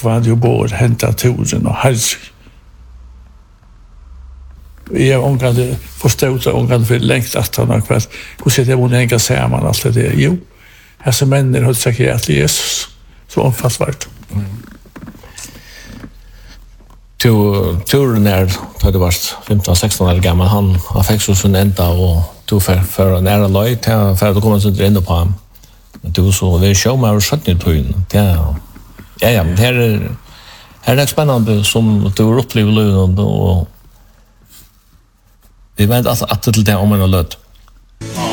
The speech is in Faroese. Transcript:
vad ju bor hämta turen och herre. Jag ångade förstått och ångade för längt att han har kväll. Hur ser det många hänga samman allt det? Jo, här som människor har sagt att Jesus så omfattbart. Turen när det var 15-16 år gammal, han fick så sin enda och tog för en ära löj för att komma sig in på ham. Du så vi show mig 17 tun. Ja, men här är det spännande som du upplever Lund och vi vet att till det om en löt.